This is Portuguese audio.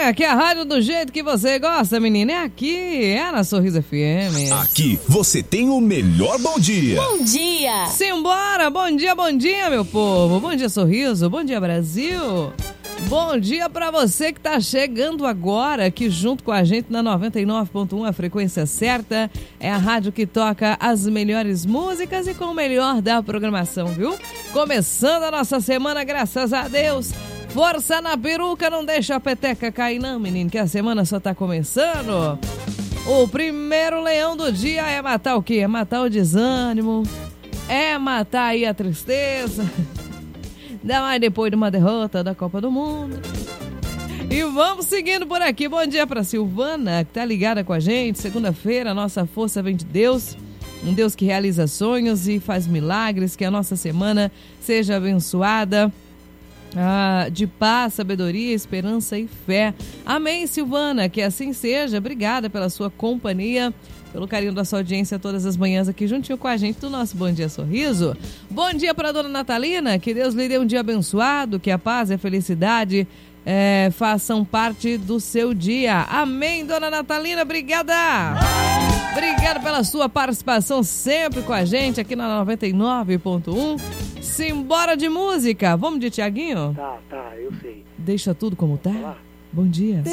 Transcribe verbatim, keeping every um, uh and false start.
dia, que é a rádio do jeito que você gosta, menina. É aqui, é na Sorriso F M. Aqui você tem o melhor bom dia. Bom dia. Simbora, bom dia, bom dia, meu povo. Bom dia, Sorriso, bom dia, Brasil. Bom dia pra você que tá chegando agora aqui junto com a gente na noventa e nove ponto um, a frequência certa. É a rádio que toca as melhores músicas e com o melhor da programação, viu? Começando a nossa semana, graças a Deus. Força na peruca, não deixa a peteca cair não, menino, que a semana só tá começando. O primeiro leão do dia é matar o quê? É matar o desânimo, é matar aí a tristeza. Ainda mais depois de uma derrota da Copa do Mundo. E vamos seguindo por aqui. Bom dia para Silvana, que tá ligada com a gente. Segunda-feira, a nossa força vem de Deus. Um Deus que realiza sonhos e faz milagres. Que a nossa semana seja abençoada. Ah, de paz, sabedoria, esperança e fé. Amém, Silvana, que assim seja. Obrigada pela sua companhia, pelo carinho da sua audiência todas as manhãs aqui juntinho com a gente do nosso Bom Dia Sorriso. Bom dia para a dona Natalina, que Deus lhe dê um dia abençoado, que a paz e a felicidade é, façam parte do seu dia. Amém, dona Natalina, obrigada! Obrigada pela sua participação sempre com a gente aqui na noventa e nove ponto um. Simbora de música. Vamos de Tiaguinho? Tá, tá, eu sei. Deixa tudo como tá? Olá. Bom dia.